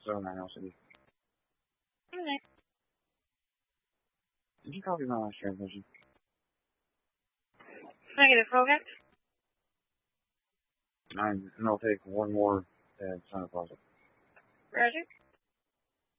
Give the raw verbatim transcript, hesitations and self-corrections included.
seven nine L C D. Alright. Did you copy my last transmission? Negative, Hogan. I'm, and I'll take one more at Santa Plaza. Roger.